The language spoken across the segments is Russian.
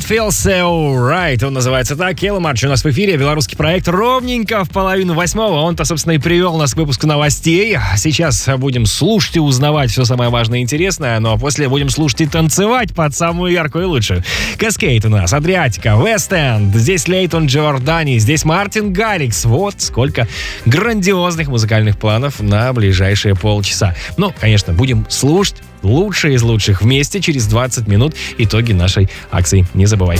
Feels So Right. Он называется так. Кейла Марч у нас в эфире. Белорусский проект ровненько в 7:30. Он-то, собственно, и привел нас к выпуску новостей. Сейчас будем слушать и узнавать все самое важное и интересное. Ну а после будем слушать и танцевать под самую яркую и лучшую. Каскейд у нас, Адриатика, Вест Энд. Здесь Лейтон Джордани, здесь Мартин Гаррикс. Вот сколько грандиозных музыкальных планов на ближайшие полчаса. Ну, конечно, будем слушать лучшие из лучших вместе через 20 минут. Итоги нашей акции. Не забывай.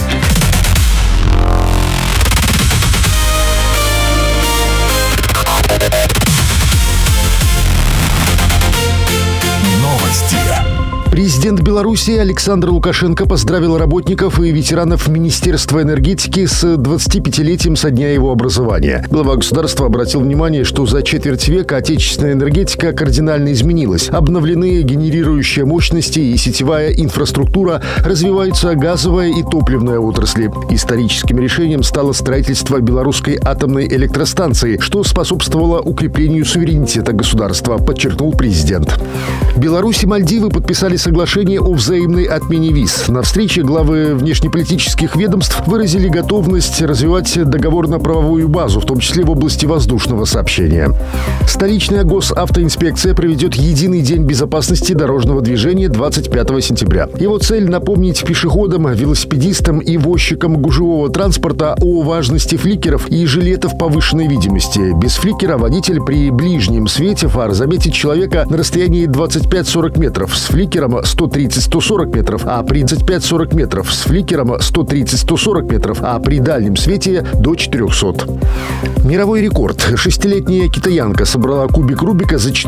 Президент Беларуси Александр Лукашенко поздравил работников и ветеранов Министерства энергетики с 25-летием со дня его образования. Глава государства обратил внимание, что за четверть века отечественная энергетика кардинально изменилась. Обновлены генерирующие мощности и сетевая инфраструктура, развиваются газовая и топливная отрасли. Историческим решением стало строительство белорусской атомной электростанции, что способствовало укреплению суверенитета государства, подчеркнул президент. Беларусь и Мальдивы подписали соглашение о взаимной отмене виз. На встрече главы внешнеполитических ведомств выразили готовность развивать договорно-правовую базу, в том числе в области воздушного сообщения. Столичная госавтоинспекция проведет единый день безопасности дорожного движения 25 сентября. Его цель — напомнить пешеходам, велосипедистам и возчикам гужевого транспорта о важности фликеров и жилетов повышенной видимости. Без фликера водитель при ближнем свете фар заметит человека на расстоянии 25-40 метров, с фликером 130-140 метров, а при 25-40 метров, с фликером 130-140 метров, а при дальнем свете до 400. Мировой рекорд. 6-летняя китаянка собрала кубик Рубика за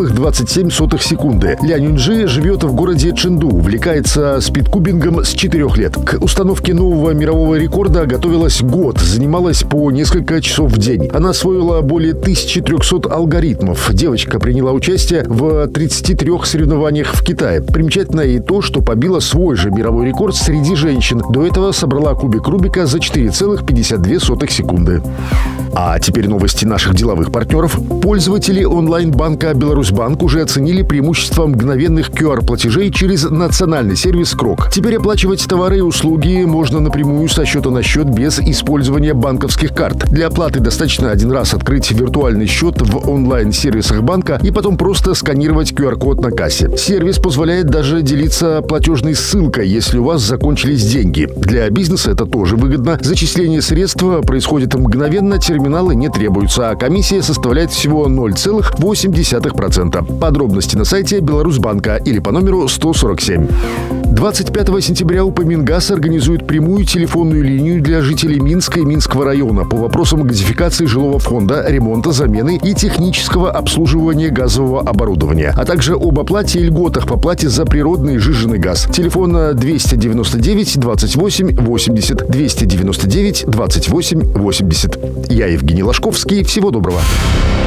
4,27 секунды. Ля Юньжи живет в городе Чэнду, увлекается спидкубингом с 4 лет. К установке нового мирового рекорда готовилась год, занималась по несколько часов в день. Она освоила более 1300 алгоритмов. Девочка приняла участие в 33 соревнованиях в Китае. Примечательно и то, что побила свой же мировой рекорд среди женщин. До этого собрала кубик Рубика за 4,52 секунды. А теперь новости наших деловых партнеров. Пользователи онлайн-банка «Беларусьбанк» уже оценили преимущество мгновенных QR-платежей через национальный сервис «Крок». Теперь оплачивать товары и услуги можно напрямую со счета на счет без использования банковских карт. Для оплаты достаточно один раз открыть виртуальный счет в онлайн-сервисах банка и потом просто сканировать QR-код на кассе. Сервис позволяет даже делиться платежной ссылкой, если у вас закончились деньги. Для бизнеса это тоже выгодно. Зачисление средств происходит мгновенно, терминалы не требуются, а комиссия составляет всего 0,8%. Подробности на сайте Беларусьбанка или по номеру 147. 25 сентября Упамингаз организует прямую телефонную линию для жителей Минска и Минского района по вопросам газификации жилого фонда, ремонта, замены и технического обслуживания газового оборудования, а также об оплате и льготах по плате за природный и сжиженный газ. Телефон 299 28 80 299 28 80. Я Евгений Ложковский. Всего доброго.